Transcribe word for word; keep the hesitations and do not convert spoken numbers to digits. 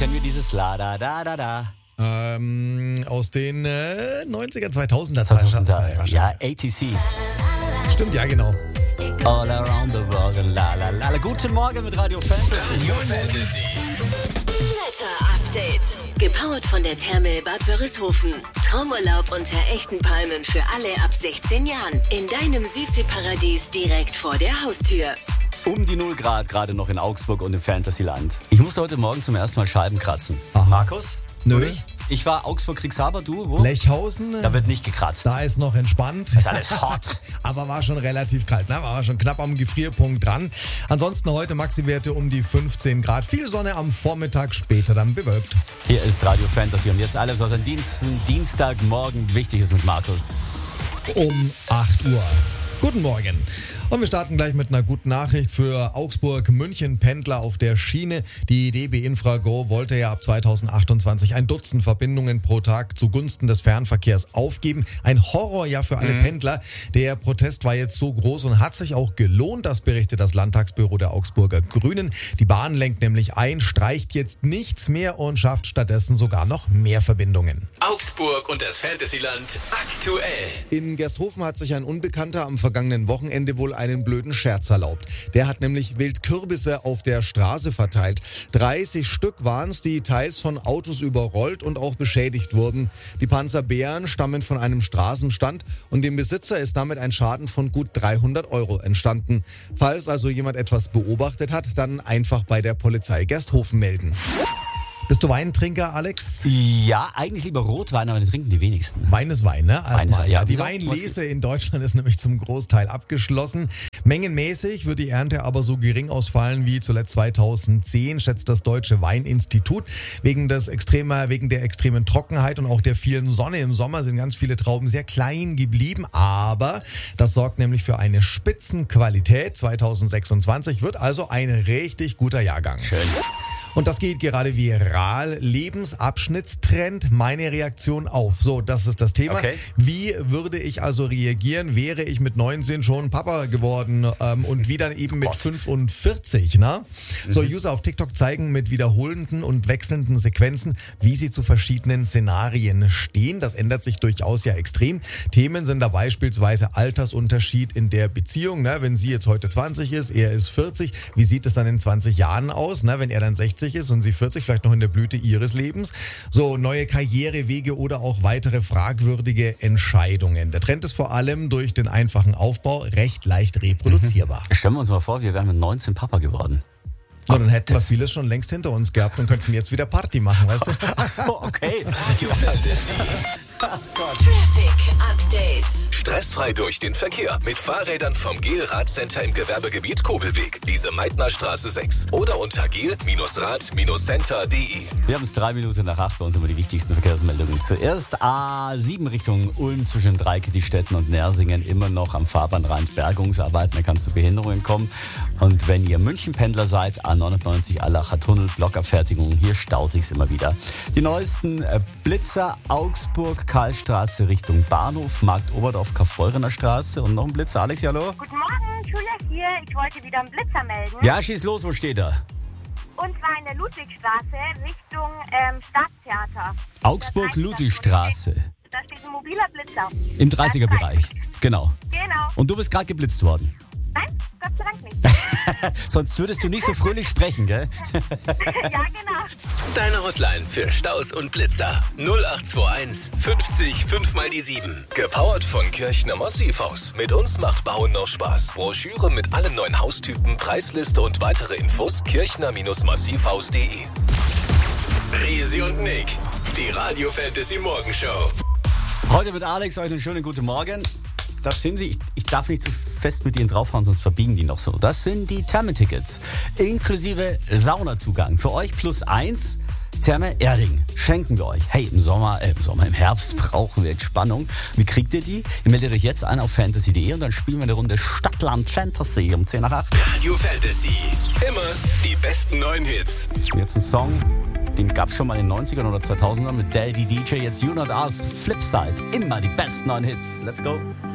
kennen wir dieses La Da Da Da Da? Ähm, aus den äh, neunziger, zweitausender. zweitausender. Ja, A T C. Stimmt, ja, genau. All around the world. La, la, la, la. Guten Morgen mit Radio Fantasy. Radio Fantasy. Wetter-Update. Gepowert von der Therme Bad Wörishofen. Traumurlaub unter echten Palmen für alle ab sechzehn Jahren. In deinem Südseeparadies direkt vor der Haustür. Um die null Grad gerade noch in Augsburg und im Fantasyland. Ich musste heute Morgen zum ersten Mal Scheiben kratzen. Aha. Markus? Nö. Ich? ich war Augsburg-Kriegshaber, du? Wo? Lechhausen. Da wird nicht gekratzt. Da ist noch entspannt. Das ist alles hot. Aber war schon relativ kalt, ne? War schon knapp am Gefrierpunkt dran. Ansonsten heute Maxi-Werte um die fünfzehn Grad. Viel Sonne am Vormittag, später dann bewölkt. Hier ist Radio Fantasy und jetzt alles, was an Dienst, Dienstagmorgen wichtig ist mit Markus. Um acht Uhr. Guten Morgen. Und wir starten gleich mit einer guten Nachricht für Augsburg-München-Pendler auf der Schiene. Die D B Infrago wollte ja ab zweitausendachtundzwanzig ein Dutzend Verbindungen pro Tag zugunsten des Fernverkehrs aufgeben. Ein Horrorjahr für alle mhm. Pendler. Der Protest war jetzt so groß und hat sich auch gelohnt. Das berichtet das Landtagsbüro der Augsburger Grünen. Die Bahn lenkt nämlich ein, streicht jetzt nichts mehr und schafft stattdessen sogar noch mehr Verbindungen. Augsburg und das Fantasyland aktuell. In Gersthofen hat sich ein Unbekannter am vergangenen Wochenende wohl einen blöden Scherz erlaubt. Der hat nämlich wild Kürbisse auf der Straße verteilt. dreißig Stück waren es, die teils von Autos überrollt und auch beschädigt wurden. Die Panzerbeeren stammen von einem Straßenstand und dem Besitzer ist damit ein Schaden von gut dreihundert Euro entstanden. Falls also jemand etwas beobachtet hat, dann einfach bei der Polizei Gersthofen melden. Bist du Weintrinker, Alex? Ja, eigentlich lieber Rotwein, aber den trinken die wenigsten. Wein ist Wein, ne? Wein ist Wein, ja. Die Weinlese in Deutschland ist nämlich zum Großteil abgeschlossen. Mengenmäßig wird die Ernte aber so gering ausfallen wie zuletzt zweitausendzehn, schätzt das Deutsche Weininstitut. Wegen des extremer, wegen der extremen Trockenheit und auch der vielen Sonne im Sommer sind ganz viele Trauben sehr klein geblieben. Aber das sorgt nämlich für eine Spitzenqualität. zweitausendsechsundzwanzig wird also ein richtig guter Jahrgang. Schön. Und das geht gerade viral. Lebensabschnittstrend, meine Reaktion auf. So, das ist das Thema. Okay. Wie würde ich also reagieren, wäre ich mit neunzehn schon Papa geworden ähm, und wie dann eben mit Gott. fünfundvierzig, ne? Mhm. So, User auf TikTok zeigen mit wiederholenden und wechselnden Sequenzen, wie sie zu verschiedenen Szenarien stehen. Das ändert sich durchaus ja extrem. Themen sind da beispielsweise Altersunterschied in der Beziehung, ne? Wenn sie jetzt heute zwanzig ist, er ist vierzig, wie sieht es dann in zwanzig Jahren aus, ne? Wenn er dann sechzig ist und sie vierzig, vielleicht noch in der Blüte ihres Lebens. So, neue Karrierewege oder auch weitere fragwürdige Entscheidungen. Der Trend ist vor allem durch den einfachen Aufbau recht leicht reproduzierbar. Mhm. Stellen wir uns mal vor, wir wären mit neunzehn Papa geworden. So, dann hätten wir vieles schon längst hinter uns gehabt und könnten jetzt wieder Party machen, weißt du? Ach so, okay. Radio Fantasy. Traffic Update. Stressfrei durch den Verkehr mit Fahrrädern vom Gel Radcenter im Gewerbegebiet Kobelweg, Lise-Meitner-Straße sechs oder unter gel Rad Center punkt de. Wir haben es drei Minuten nach acht, bei uns immer die wichtigsten Verkehrsmeldungen. Zuerst A sieben Richtung Ulm zwischen Dreikettistetten und Nersingen, immer noch am Fahrbahnrand Bergungsarbeiten, da kann es zu Behinderungen kommen. Und wenn ihr München-Pendler seid, A neunundneunzig Allacher Tunnel, Blockabfertigung, hier staut sich's immer wieder. Die neuesten äh, Blitzer, Augsburg, Karlstraße Richtung Bahnhof, Markt Oberdorf, Kaufbeurener Straße und noch ein Blitzer. Alex, hallo? Guten Morgen, Julia hier. Ich wollte wieder einen Blitzer melden. Ja, schieß los, wo steht er? Und zwar in der Ludwigstraße Richtung ähm, Staatstheater. Augsburg-Ludwigstraße. Da steht ein mobiler Blitzer. Im dreißiger-Bereich, genau. Genau. Und du bist gerade geblitzt worden. Nein, Gott sei Dank nicht. Sonst würdest du nicht so fröhlich sprechen, gell? Ja, genau. Deine Hotline für Staus und Blitzer. null acht zwei eins fünfzig fünf mal die sieben. Gepowert von Kirchner Massivhaus. Mit uns macht Bauen noch Spaß. Broschüre mit allen neuen Haustypen, Preisliste und weitere Infos kirchner Massivhaus punkt de. Risi und Nick, die Radio Fantasy Morgenshow. Heute mit Alex, euch einen schönen guten Morgen. Das sind sie. Ich, ich darf nicht zu fest mit ihnen draufhauen, sonst verbiegen die noch so. Das sind die Therme-Tickets. Inklusive Saunazugang. Für euch plus eins. Therme Erding. Schenken wir euch. Hey, im Sommer, äh, im Sommer, im Herbst brauchen wir Entspannung. Wie kriegt ihr die? Ihr meldet euch jetzt ein auf fantasy punkt de und dann spielen wir eine Runde Stadtland Fantasy um zehn nach acht. Radio Fantasy. Immer die besten neuen Hits. Jetzt ein Song, den gab's schon mal in den neunzigern oder zweitausendern mit Daddy D J. Jetzt You Not Us, Flipside. Immer die besten neuen Hits. Let's go.